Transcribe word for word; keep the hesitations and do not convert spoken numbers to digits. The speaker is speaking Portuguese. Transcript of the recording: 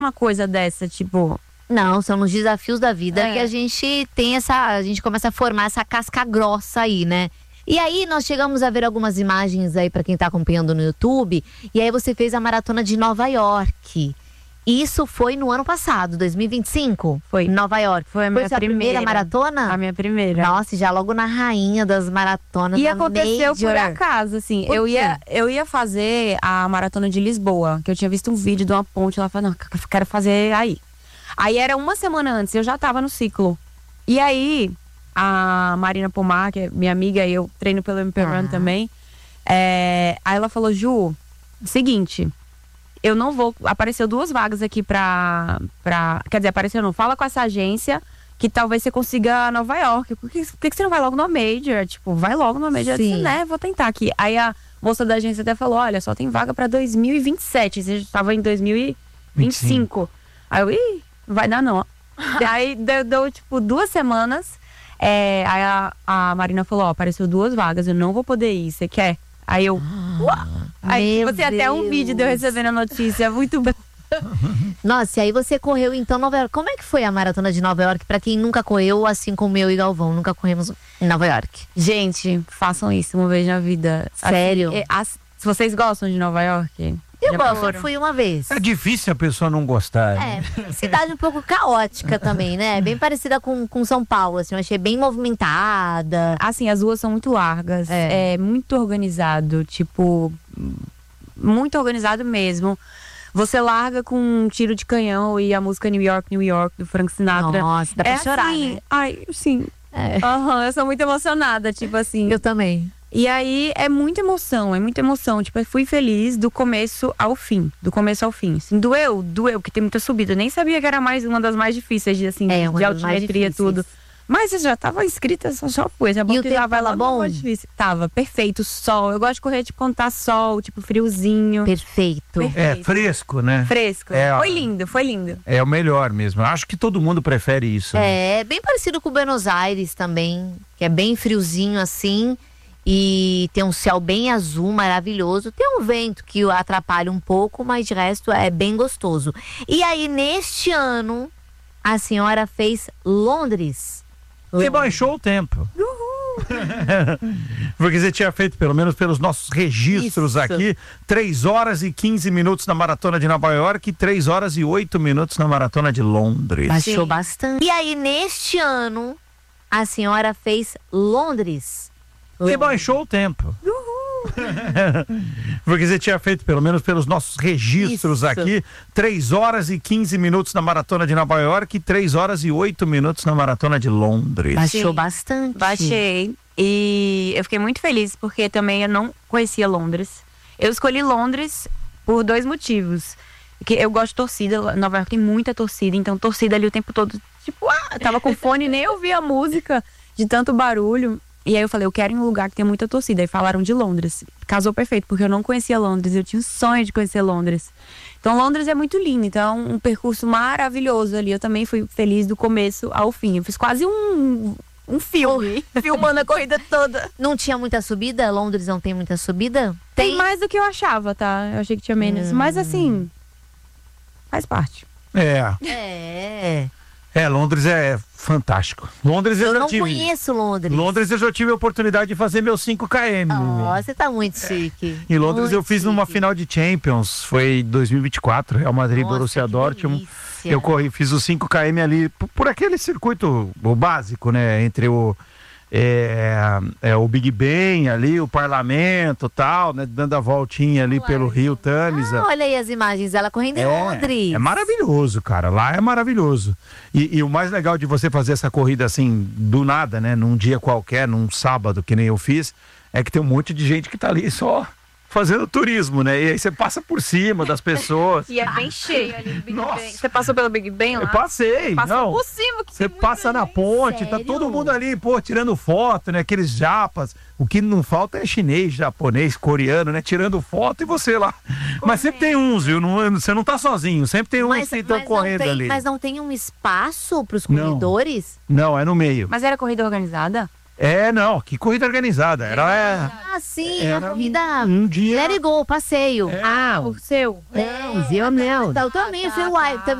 uma coisa dessa, tipo... Não, são nos desafios da vida É. que a gente tem essa... A gente começa a formar essa casca grossa aí, né? E aí nós chegamos a ver algumas imagens aí pra quem tá acompanhando no YouTube. E aí você fez a maratona de Nova York. Isso foi no ano passado, dois mil e vinte e cinco? Foi. Em Nova York. Foi a minha sua primeira, primeira. maratona? A minha primeira. Nossa, já logo na rainha das maratonas. E na aconteceu por Major. acaso, assim. Por Eu quê? ia, eu ia fazer a maratona de Lisboa, que eu tinha visto um vídeo de uma ponte lá, falei, não, eu quero fazer aí. Aí era uma semana antes, eu já tava no ciclo. E aí, a Marina Pomar, que é minha amiga, e eu treino pelo M P Run Ah. também. É, aí ela falou, Ju, seguinte, eu não vou. Apareceu duas vagas aqui pra. pra quer dizer, apareceu não. Fala com essa agência que talvez você consiga Nova York. Por que, por que você não vai logo no Major? Tipo, vai logo no Major. Eu disse, Sim. né? Vou tentar aqui. Aí a moça da agência até falou: olha, só tem vaga pra dois mil e vinte e sete. Você já tava em dois mil e vinte e cinco. Aí eu, ih, não vai dar não. Aí deu, deu, tipo, duas semanas. É, aí a, a Marina falou: ó, apareceu duas vagas, eu não vou poder ir. Você quer? Aí eu. Uau! Aí Meu você até um Deus. vídeo de eu recebendo a notícia, muito bom. Nossa, e aí você correu então Nova York. Como é que foi a maratona de Nova York? Pra quem nunca correu, assim como eu e Galvão, nunca corremos em Nova York. Gente, façam isso uma vez na vida. Sério? Assim, é, as- se vocês gostam de Nova York? Eu já gosto, eu foram? fui uma vez. É difícil a pessoa não gostar. né? É, cidade um pouco caótica também, né? Bem parecida com, com São Paulo, assim, eu achei bem movimentada. Assim, as ruas são muito largas, É. é, muito organizado, tipo, muito organizado mesmo. Você larga com um tiro de canhão e a música New York, New York, do Frank Sinatra. Nossa, dá pra é chorar, assim, né? ai, sim. É. Aham, eu sou muito emocionada, tipo assim. Eu também. E aí é muita emoção, é muita emoção. Tipo, eu fui feliz do começo ao fim. Do começo ao fim. Assim, doeu, doeu, porque tem muita subida. Eu nem sabia que era mais uma das mais difíceis de, assim, É, uma de das mais altimetria, difíceis. tudo. Mas eu já tava inscrita, só, só foi. Já E o que tempo já vai tava lá, bom? não foi difícil. Tava, perfeito, sol. Eu gosto de correr, tipo, quando tá sol, tipo, friozinho. Perfeito. Perfeito. É, fresco, né? Fresco. É, ó. Foi lindo, foi lindo. É o melhor mesmo. Acho que todo mundo prefere isso. né? É, bem parecido com Buenos Aires também, que é bem friozinho assim. E tem um céu bem azul, maravilhoso. Tem um vento que o atrapalha um pouco, mas de resto é bem gostoso. E aí, neste ano, a senhora fez Londres. Você baixou o tempo. Porque você tinha feito, pelo menos pelos nossos registros Isso. aqui, três horas e quinze minutos na maratona de Nova York e três horas e oito minutos na maratona de Londres. Baixou Sim. bastante. E aí, neste ano, a senhora fez Londres. Você baixou o tempo. Porque você tinha feito, pelo menos pelos nossos registros Isso. aqui, três horas e quinze minutos na maratona de Nova York e três horas e oito minutos na maratona de Londres. Baixou Sim. bastante. Baixei. E eu fiquei muito feliz, porque também eu não conhecia Londres. Eu escolhi Londres por dois motivos. Que eu gosto de torcida, Nova York tem muita torcida, então torcida ali o tempo todo, tipo, ah, eu tava com fone, nem ouvia a música de tanto barulho. E aí eu falei, eu quero ir em um lugar que tem muita torcida. Aí falaram de Londres. Casou perfeito, porque eu não conhecia Londres, eu tinha um sonho de conhecer Londres. Então Londres é muito lindo, então um percurso maravilhoso ali. Eu também fui feliz do começo ao fim. Eu fiz quase um, um filme, filmando a corrida toda. Não tinha muita subida? Londres não tem muita subida? Tem mais do que eu achava, tá? Eu achei que tinha menos. Hum. Mas assim, faz parte. É, É. é, Londres é fantástico. Londres eu, Eu já não tive. conheço Londres. Londres eu já tive a oportunidade de fazer meus cinco quilômetros. Oh, você tá muito chique. Em Londres Muito eu fiz numa chique. final de Champions, foi dois mil e vinte e quatro, Real Madrid, Nossa, Borussia que Dortmund. delícia. Eu corri, fiz os cinco quilômetros ali por, por aquele circuito o básico, né? Entre o, é, é, o Big Ben ali, o parlamento e tal, né? Dando a voltinha ali pelo Rio Tamisa. Ah, olha aí as imagens dela correndo em Londres. É maravilhoso, cara. Lá é maravilhoso. E, e o mais legal de você fazer essa corrida assim, do nada, né? Num dia qualquer, num sábado, que nem eu fiz, é que tem um monte de gente que tá ali só fazendo turismo, né? E aí você passa por cima das pessoas. E é bem cheio ali no Big Nossa. Ben. Você passou pelo Big Ben lá? Eu passei, Passa não. por cima. Que Você tem passa na ponte, tá Sério? todo mundo ali, pô, tirando foto, né? Aqueles japas. O que não falta é chinês, japonês, coreano, né? Tirando foto e você lá. Mas sempre tem uns, viu? Não, você não tá sozinho. Sempre tem uns Mas, que estão mas, correndo não tem, ali. mas não tem um espaço pros Não. corredores? Não, é no meio. Mas era corrida organizada? É, não, que corrida organizada. Era. É, Ah, sim, Era a corrida. um dia. Let it go, passeio. Ah, O seu? é, o seu não. Então, também, eu fui uai, também.